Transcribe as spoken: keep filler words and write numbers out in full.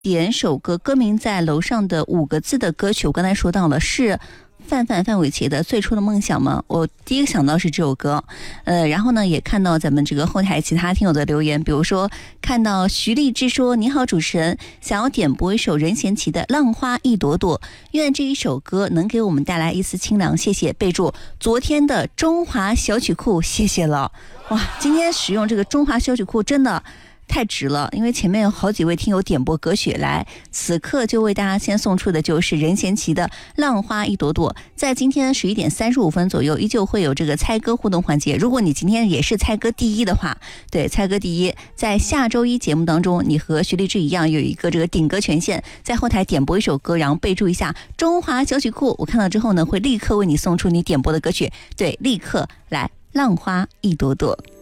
点首歌歌名在楼上的五个字的歌曲，我刚才说到了是范范范玮琪的最初的梦想吗？我第一个想到是这首歌，呃，然后呢也看到咱们这个后台其他听友的留言，比如说看到徐丽芝说：“你好，主持人，想要点播一首任贤齐的《浪花一朵朵》，愿这一首歌能给我们带来一丝清凉，谢谢。”备注昨天的中华小曲库，谢谢了。哇，今天使用这个中华小曲库真的太值了，因为前面有好几位听友点播歌曲来，此刻就为大家先送出的就是任贤齐的《浪花一朵朵》。在今天十一点三十五分左右，依旧会有这个猜歌互动环节。如果你今天也是猜歌第一的话，对，猜歌第一，在下周一节目当中，你和徐丽芝一样有一个这个顶歌权限，在后台点播一首歌，然后备注一下中华小曲库，我看到之后呢，会立刻为你送出你点播的歌曲。对，立刻来《浪花一朵朵》。